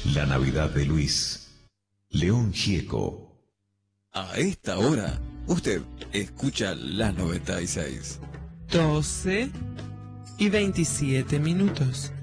La Navidad de Luis. León Gieco. A esta hora, usted escucha la 96. 12:27.